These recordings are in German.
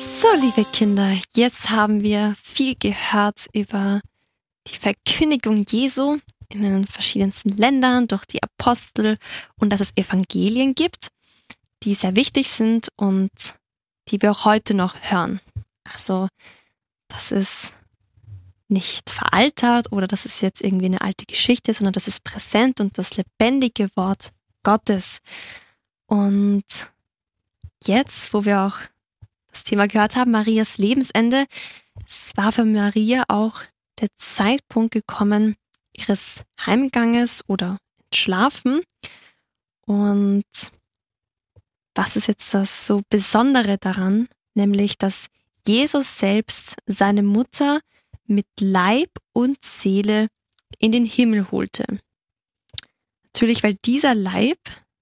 So, liebe Kinder, jetzt haben wir viel gehört über die Verkündigung Jesu in den verschiedensten Ländern durch die Apostel und dass es Evangelien gibt, die sehr wichtig sind und die wir auch heute noch hören. Also, das ist nicht veraltert oder das ist jetzt irgendwie eine alte Geschichte, sondern das ist präsent und das lebendige Wort Gottes. Und jetzt, wo wir auch das Thema gehört haben, Marias Lebensende, es war für Maria auch der Zeitpunkt gekommen ihres Heimganges oder Schlafen. Und was ist jetzt das so Besondere daran? Nämlich, dass Jesus selbst seine Mutter mit Leib und Seele in den Himmel holte. Natürlich, weil dieser Leib,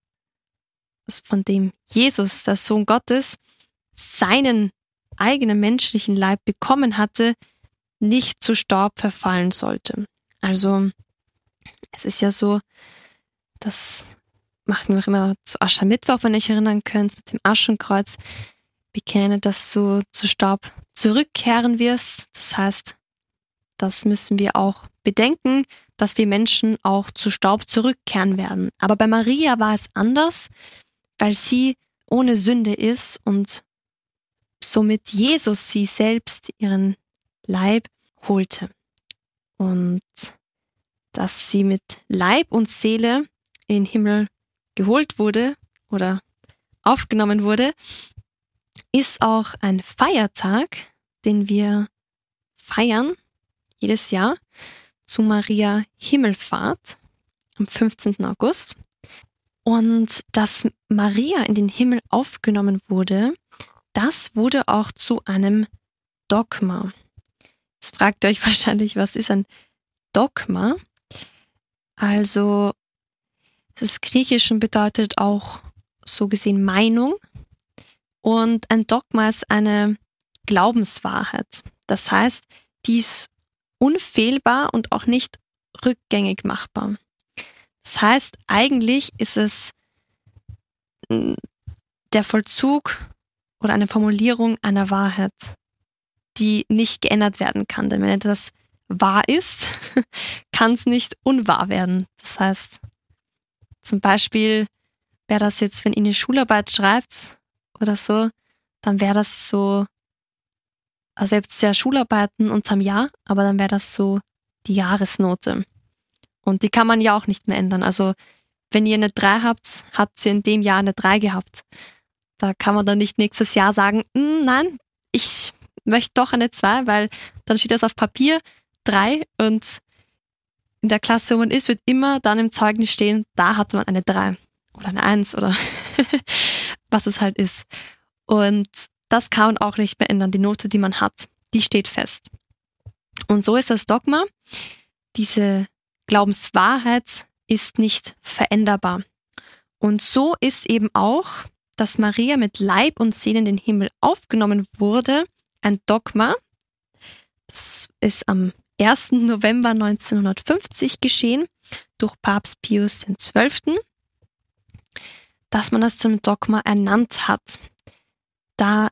von dem Jesus, der Sohn Gottes, seinen eigenen menschlichen Leib bekommen hatte, nicht zu Staub verfallen sollte. Also es ist ja so, das machen wir auch immer zu Aschermittwoch, wenn ihr euch erinnern könnt, mit dem Aschenkreuz. Bekenne, dass du zu Staub zurückkehren wirst. Das heißt, das müssen wir auch bedenken, dass wir Menschen auch zu Staub zurückkehren werden. Aber bei Maria war es anders, weil sie ohne Sünde ist und somit Jesus sie selbst ihren Leib holte. Und dass sie mit Leib und Seele in den Himmel geholt wurde oder aufgenommen wurde, ist auch ein Feiertag, den wir feiern jedes Jahr zu Maria Himmelfahrt am 15. August. Und dass Maria in den Himmel aufgenommen wurde, das wurde auch zu einem Dogma. Jetzt fragt ihr euch wahrscheinlich, was ist ein Dogma? Also, das Griechischen bedeutet auch so gesehen Meinung. Und ein Dogma ist eine Glaubenswahrheit. Das heißt, die ist unfehlbar und auch nicht rückgängig machbar. Das heißt, eigentlich ist es der Vollzug oder eine Formulierung einer Wahrheit, die nicht geändert werden kann. Denn wenn etwas wahr ist, kann es nicht unwahr werden. Das heißt, zum Beispiel wäre das jetzt, wenn ihr eine Schularbeit schreibt oder so, dann wäre das so, also ihr habt ja Schularbeiten unterm Jahr, aber dann wäre das so die Jahresnote. Und die kann man ja auch nicht mehr ändern. Also wenn ihr eine 3 habt, habt ihr in dem Jahr eine 3 gehabt. Da kann man dann nicht nächstes Jahr sagen, nein, ich möchte doch eine 2, weil dann steht das auf Papier 3 und in der Klasse, wo man ist, wird immer dann im Zeugnis stehen, da hatte man eine 3 oder eine 1 oder was es halt ist. Und das kann man auch nicht mehr ändern. Die Note, die man hat, die steht fest. Und so ist das Dogma. Diese Glaubenswahrheit ist nicht veränderbar. Und so ist eben auch, dass Maria mit Leib und Seele in den Himmel aufgenommen wurde, ein Dogma. Das ist am 1. November 1950 geschehen durch Papst Pius XII., dass man das zum Dogma ernannt hat. Da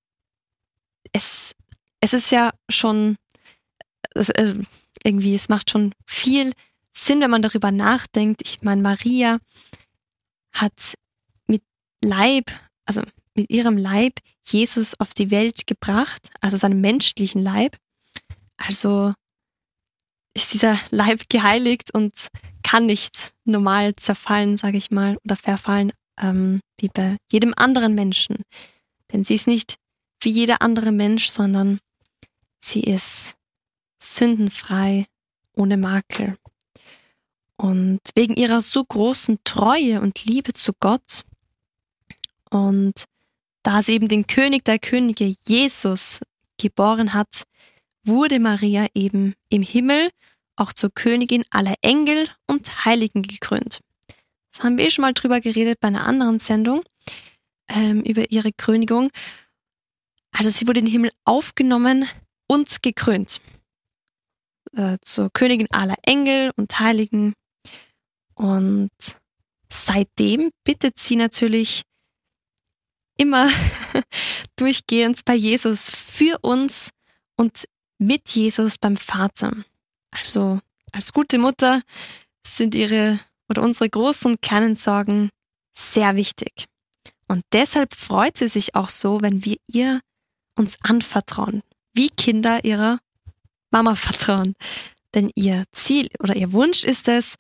es ist ja schon irgendwie, es macht schon viel Sinn, wenn man darüber nachdenkt. Ich meine, Maria hat mit ihrem Leib Jesus auf die Welt gebracht, also seinen menschlichen Leib. Also ist dieser Leib geheiligt und kann nicht normal zerfallen, sage ich mal, oder verfallen, wie bei jedem anderen Menschen. Denn sie ist nicht wie jeder andere Mensch, sondern sie ist sündenfrei, ohne Makel. Und wegen ihrer so großen Treue und Liebe zu Gott und da sie eben den König der Könige Jesus geboren hat, wurde Maria eben im Himmel auch zur Königin aller Engel und Heiligen gekrönt. Das haben wir schon mal drüber geredet bei einer anderen Sendung, über ihre Krönigung. Also sie wurde in den Himmel aufgenommen und gekrönt. Zur Königin aller Engel und Heiligen. Und seitdem bittet sie natürlich immer durchgehend bei Jesus, für uns und mit Jesus beim Vater. Also als gute Mutter sind unsere großen und kleinen Sorgen sehr wichtig. Und deshalb freut sie sich auch so, wenn wir ihr uns anvertrauen, wie Kinder ihrer Mama vertrauen. Denn ihr Ziel oder ihr Wunsch ist es,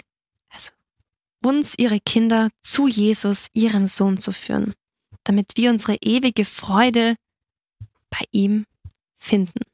uns, ihre Kinder, zu Jesus, ihrem Sohn zu führen, damit wir unsere ewige Freude bei ihm finden.